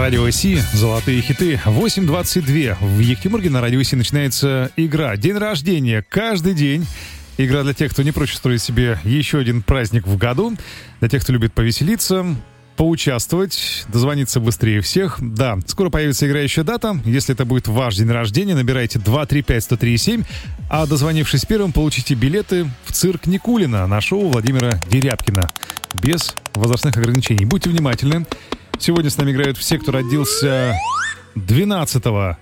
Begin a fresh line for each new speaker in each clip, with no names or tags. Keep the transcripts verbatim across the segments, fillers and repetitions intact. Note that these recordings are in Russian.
Радио Си, золотые хиты. восемь двадцать два. В Екатеринбурге на Радио Си начинается игра. День рождения. Каждый день. Игра для тех, кто не прочь устроить себе еще один праздник в году. Для тех, кто любит повеселиться, поучаствовать, дозвониться быстрее всех. Да, скоро появится играющая дата. Если это будет ваш день рождения, набирайте два три пять сто три семь. А дозвонившись первым, получите билеты в цирк Никулина на шоу Владимира Дерябкина. Без возрастных ограничений. Будьте внимательны. Сегодня с нами играют все, кто родился двенадцатого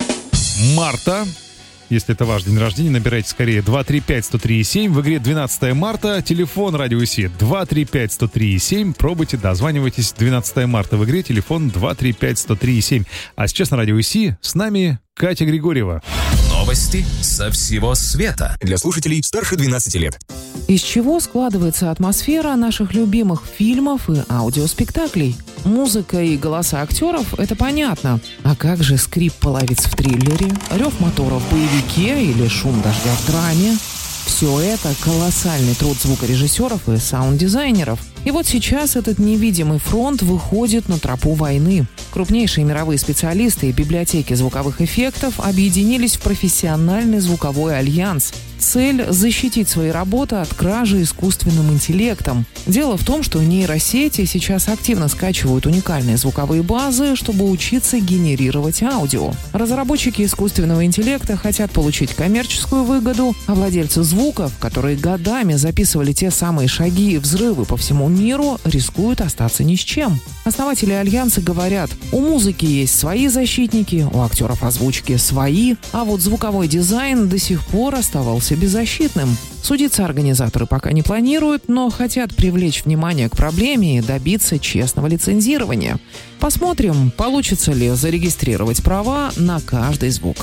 марта. Если это ваш день рождения, набирайте скорее два три пять сто три семь. В игре двенадцатого марта. Телефон Радио Си два три пять сто три семь. Пробуйте, дозванивайтесь. двенадцатого марта в игре. Телефон два три пять сто три семь. А сейчас на Радио Си с нами Катя Григорьева.
Новости со всего света. Для слушателей старше двенадцати лет.
Из чего складывается атмосфера наших любимых фильмов и аудиоспектаклей? Музыка и голоса актеров – это понятно. А как же скрип половиц в триллере, рев мотора в боевике или шум дождя в драме? Все это колоссальный труд звукорежиссеров и саунд-дизайнеров. И вот сейчас этот невидимый фронт выходит на тропу войны. Крупнейшие мировые специалисты и библиотеки звуковых эффектов объединились в профессиональный звуковой альянс. Цель – защитить свои работы от кражи искусственным интеллектом. Дело в том, что нейросети сейчас активно скачивают уникальные звуковые базы, чтобы учиться генерировать аудио. Разработчики искусственного интеллекта хотят получить коммерческую выгоду, а владельцы звуков, которые годами записывали те самые шаги и взрывы по всему миру, рискуют остаться ни с чем. Основатели альянса говорят, у музыки есть свои защитники, у актеров озвучки свои, а вот звуковой дизайн до сих пор оставался беззащитным. Судиться организаторы пока не планируют, но хотят привлечь внимание к проблеме и добиться честного лицензирования. Посмотрим, получится ли зарегистрировать права на каждый звук.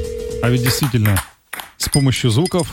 А ведь действительно, с помощью звуков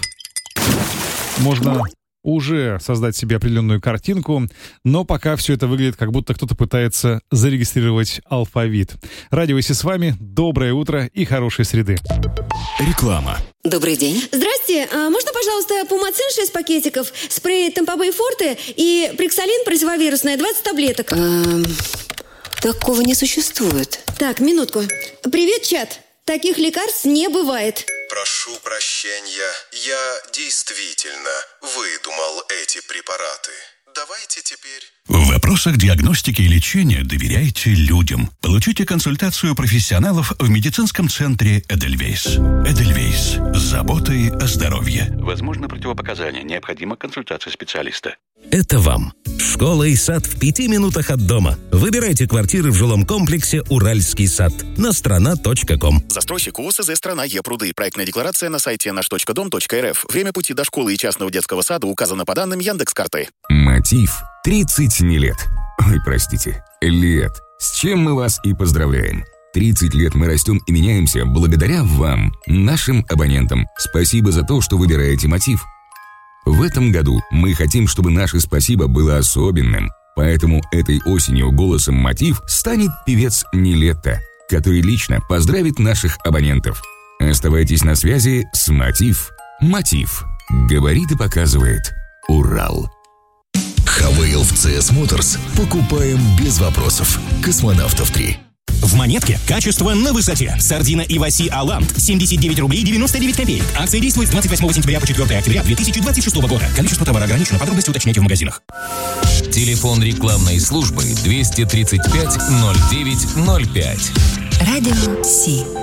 можно уже создать себе определенную картинку, но пока все это выглядит, как будто кто-то пытается зарегистрировать алфавит. Радио Си с вами. Доброе утро и хорошей среды.
Реклама.
Добрый день.
Здрасте. А можно, пожалуйста, Пумацин шесть пакетиков, спрей Тампобей Форте и Приксалин противовирусная двадцать таблеток?
Эм, такого не существует.
Так, минутку. Привет, чат. Таких лекарств не бывает.
Прошу прощения, я действительно выдумал эти препараты. Давайте теперь...
В вопросах диагностики и лечения доверяйте людям. Получите консультацию профессионалов в медицинском центре Эдельвейс. Эдельвейс. С заботой о здоровье. Возможно, противопоказания. Необходима консультация специалиста.
Это вам. Школа и сад в пяти минутах от дома. Выбирайте квартиры в жилом комплексе «Уральский сад» на страна точка ком.
Застройщик УОСЗ «Страна Е-Пруды». Проектная декларация на сайте наш точка дом точка эр эф. Время пути до школы и частного детского сада указано по данным Яндекс.Карты.
Мотив. тридцать не лет. Ой, простите, лет. С чем мы вас и поздравляем. тридцать лет мы растем и меняемся благодаря вам, нашим абонентам. Спасибо за то, что выбираете Мотив. В этом году мы хотим, чтобы наше спасибо было особенным. Поэтому этой осенью голосом Мотив станет певец Нилетто, который лично поздравит наших абонентов. Оставайтесь на связи с Мотив. Мотив. Говорит и показывает Урал.
Хавейл в си эс Motors. Покупаем без вопросов. Космонавтов три.
В Монетке качество на высоте. Сардина Иваси Алант. семьдесят девять рублей девяносто девять копеек. Акция действует с двадцать восьмого сентября по четвёртого октября две тысячи двадцать шестого года. Количество товара ограничено. Подробности уточняйте в магазинах.
Телефон рекламной службы двести тридцать пять ноль девять ноль пять.
Радио Си.